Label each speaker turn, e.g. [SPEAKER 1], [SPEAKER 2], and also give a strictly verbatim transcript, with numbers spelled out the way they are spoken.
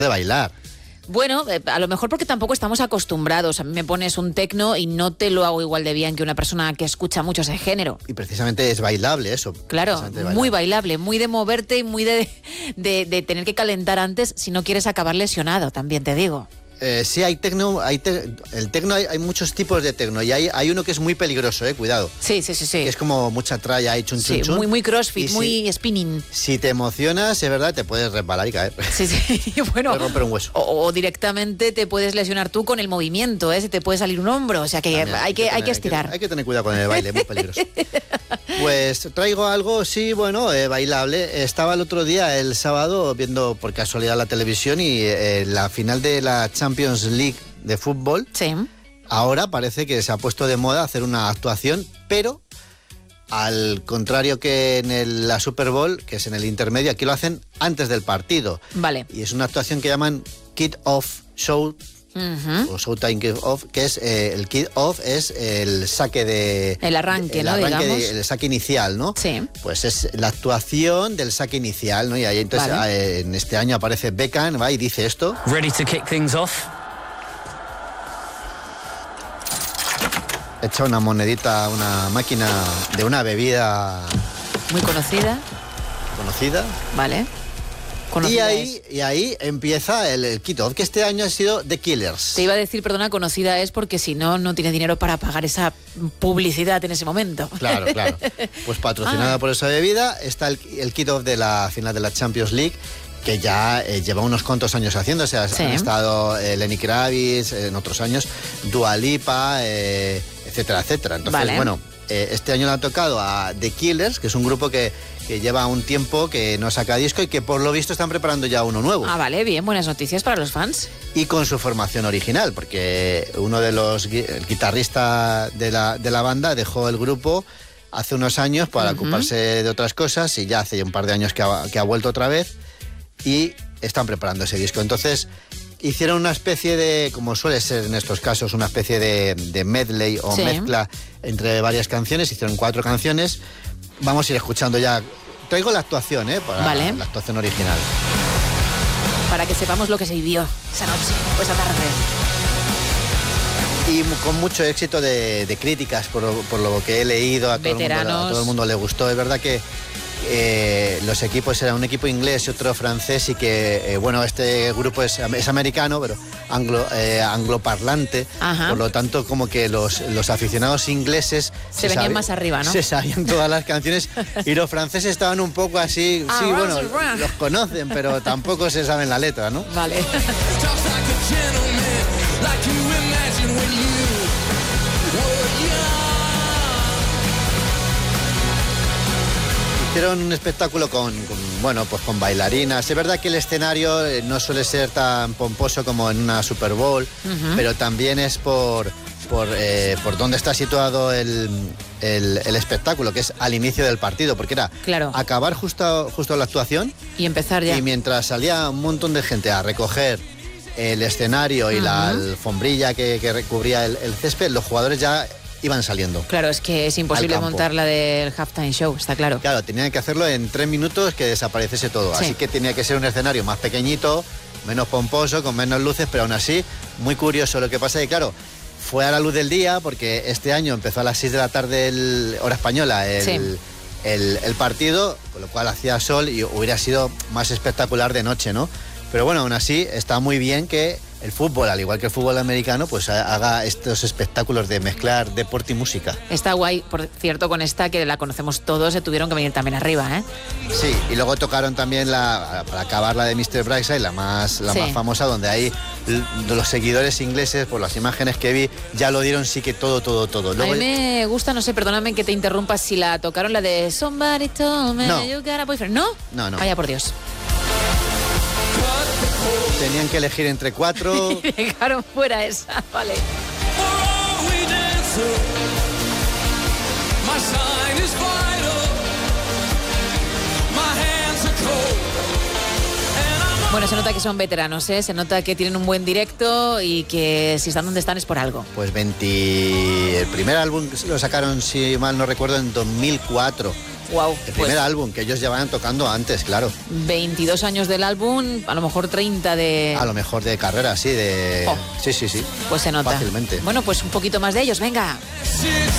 [SPEAKER 1] de bailar.
[SPEAKER 2] Bueno, eh, a lo mejor porque tampoco estamos acostumbrados. A mí me pones un tecno y no te lo hago igual de bien que una persona que escucha mucho ese género.
[SPEAKER 1] Y precisamente es bailable eso.
[SPEAKER 2] Claro, bailable. Muy bailable, muy de moverte y muy de, de, de tener que calentar antes si no quieres acabar lesionado, también te digo.
[SPEAKER 1] Eh, sí, hay tecno, hay te, el tecno hay, hay muchos tipos de tecno y hay, hay uno que es muy peligroso, eh, cuidado.
[SPEAKER 2] Sí, sí, sí, sí.
[SPEAKER 1] Que es como mucha tralla y chun, chun,
[SPEAKER 2] sí,
[SPEAKER 1] chun.
[SPEAKER 2] Muy, muy crossfit,
[SPEAKER 1] y
[SPEAKER 2] muy
[SPEAKER 1] si,
[SPEAKER 2] spinning.
[SPEAKER 1] Si te emocionas, es verdad, te puedes resbalar y caer.
[SPEAKER 2] Sí, sí, bueno.
[SPEAKER 1] Puedes romper un hueso.
[SPEAKER 2] O, o directamente te puedes lesionar tú con el movimiento, ¿eh? Se te puede salir un hombro, o sea que También, hay, hay, que, tener, hay que estirar.
[SPEAKER 1] Hay que, hay que tener cuidado con el baile, muy peligroso. Pues traigo algo, sí, bueno, eh, bailable. Estaba el otro día, el sábado, viendo por casualidad la televisión y eh, la final de la Champions League de fútbol.
[SPEAKER 2] Sí.
[SPEAKER 1] Ahora parece que se ha puesto de moda hacer una actuación, pero al contrario que en el, la Super Bowl, que es en el intermedio, aquí lo hacen antes del partido.
[SPEAKER 2] Vale.
[SPEAKER 1] Y es una actuación que llaman kick-off show, uh-huh. o showtime kick-off, que es eh, el kick-off es el saque de...
[SPEAKER 2] El arranque,
[SPEAKER 1] el
[SPEAKER 2] ¿no?
[SPEAKER 1] Arranque
[SPEAKER 2] digamos.
[SPEAKER 1] de, el saque inicial, ¿no?
[SPEAKER 2] Sí.
[SPEAKER 1] Pues es la actuación del saque inicial, ¿no? Y ahí entonces vale. eh, en este año aparece Beckham, va y dice esto.
[SPEAKER 3] Ready to kick things off.
[SPEAKER 1] Echa una monedita a una máquina de una bebida...
[SPEAKER 2] Muy conocida.
[SPEAKER 1] Conocida.
[SPEAKER 2] Vale.
[SPEAKER 1] Y ahí, y ahí empieza el, el kickoff, que este año ha sido The Killers.
[SPEAKER 2] Te iba a decir, perdona, conocida es porque si no, no tiene dinero para pagar esa publicidad en ese momento.
[SPEAKER 1] Claro, claro. Pues patrocinada ah. por esa bebida está el, el kickoff de la final de la Champions League, que ya eh, lleva unos cuantos años haciéndose. Sí. Han estado eh, Lenny Kravitz, eh, en otros años, Dua Lipa, eh, etcétera, etcétera. Entonces,
[SPEAKER 2] vale.
[SPEAKER 1] bueno, eh, este año le ha tocado a The Killers, que es un grupo que, que lleva un tiempo que no saca disco y que por lo visto están preparando ya uno nuevo.
[SPEAKER 2] Ah, vale, bien, buenas noticias para los fans.
[SPEAKER 1] Y con su formación original, porque uno de los, el guitarrista de la, de la banda dejó el grupo hace unos años para uh-huh. ocuparse de otras cosas y ya hace un par de años que ha, que ha vuelto otra vez. Y están preparando ese disco. Entonces hicieron una especie de, como suele ser en estos casos, una especie de, de medley o sí. mezcla entre varias canciones. Hicieron cuatro canciones. Vamos a ir escuchando ya. Traigo la actuación, ¿eh? Para
[SPEAKER 2] vale.
[SPEAKER 1] la actuación original.
[SPEAKER 2] Para que sepamos lo que se vivió esa noche, o esa tarde.
[SPEAKER 1] Y con mucho éxito de, de críticas, por, por lo que he leído. A todo, mundo, a todo el mundo le gustó. Es verdad que Eh, los equipos eran un equipo inglés y otro francés y que, eh, bueno, este grupo es, es americano, pero anglo, eh, angloparlante.
[SPEAKER 2] Ajá.
[SPEAKER 1] Por lo tanto, como que los, los aficionados ingleses
[SPEAKER 2] se, se venían sabe, más arriba, ¿no?
[SPEAKER 1] Se sabían todas las canciones y los franceses estaban un poco así, ah, sí, bueno, los conocen, pero tampoco se saben la letra, ¿no?
[SPEAKER 2] Vale.
[SPEAKER 1] Hicieron un espectáculo con, con, bueno, pues con bailarinas. Es verdad que el escenario no suele ser tan pomposo como en una Super Bowl, uh-huh. pero también es por, por, eh, por dónde está situado el, el, el espectáculo, que es al inicio del partido, porque era
[SPEAKER 2] claro.
[SPEAKER 1] acabar justo, justo la actuación
[SPEAKER 2] y empezar ya.
[SPEAKER 1] Y mientras salía un montón de gente a recoger el escenario y uh-huh. la alfombrilla que, que recubría el, el césped, los jugadores ya iban saliendo.
[SPEAKER 2] Claro, es que es imposible montar la del halftime show, está claro.
[SPEAKER 1] Claro, tenían que hacerlo en tres minutos que desapareciese todo. Sí. Así que tenía que ser un escenario más pequeñito, menos pomposo, con menos luces, pero aún así, muy curioso. Lo que pasa es que, claro, fue a la luz del día, porque este año empezó a las seis de la tarde, el, hora española, el, sí. el, el partido, con lo cual hacía sol y hubiera sido más espectacular de noche, ¿no? Pero bueno, aún así, está muy bien que el fútbol, al igual que el fútbol americano, pues haga estos espectáculos de mezclar deporte y música.
[SPEAKER 2] Está guay, por cierto, con esta que la conocemos todos, se tuvieron que venir también arriba, ¿eh?
[SPEAKER 1] Sí, y luego tocaron también la, para acabar la de mister Brightside, la más, la sí. más famosa, donde ahí los seguidores ingleses, por las imágenes que vi, ya lo dieron sí que todo, todo, todo. Luego,
[SPEAKER 2] a mí me gusta, no sé, perdóname que te interrumpa, si la tocaron la de Somebody Told Me
[SPEAKER 1] no.
[SPEAKER 2] You Got a Boyfriend. ¿No?
[SPEAKER 1] No, no.
[SPEAKER 2] Vaya por Dios.
[SPEAKER 1] Tenían que elegir entre cuatro.
[SPEAKER 2] Y dejaron fuera esa, vale. Bueno, se nota que son veteranos, ¿eh? Se nota que tienen un buen directo y que si están donde están es por algo.
[SPEAKER 1] Pues veinte... El primer álbum lo sacaron, si mal no recuerdo, en dos mil cuatro.
[SPEAKER 2] Wow.
[SPEAKER 1] El primer
[SPEAKER 2] pues,
[SPEAKER 1] álbum que ellos llevaban tocando antes, claro.
[SPEAKER 2] veintidós años del álbum, a lo mejor treinta de...
[SPEAKER 1] A lo mejor de carrera, sí, de...
[SPEAKER 2] Oh.
[SPEAKER 1] Sí, sí, sí.
[SPEAKER 2] Pues se nota.
[SPEAKER 1] Fácilmente.
[SPEAKER 2] Bueno, pues un poquito más de ellos, venga.